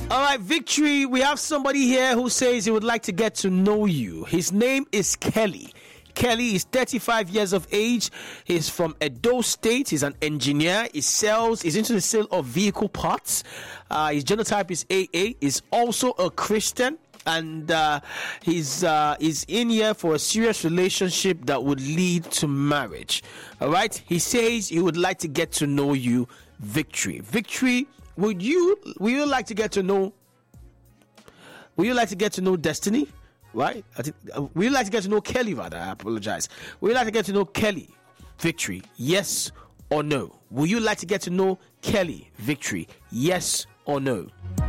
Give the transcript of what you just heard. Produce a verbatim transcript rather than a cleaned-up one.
All right, Victory. We have somebody here who says he would like to get to know you. His name is Kelly. Kelly is thirty-five years of age. He's from Edo State. He's an engineer. He sells, he's into the sale of vehicle parts. Uh, his genotype is A A. He's also a Christian. And uh, he's, uh, he's in here for a serious relationship that would lead to marriage. All right? He says he would like to get to know you, Victory. Victory, would you, would you like to get to know, would you like to get to know Destiny? Right? I think, uh, would you like to get to know Kelly, rather? I apologize. Would you like to get to know Kelly, Victory? Yes or no? Would you like to get to know Kelly, Victory? Yes or no?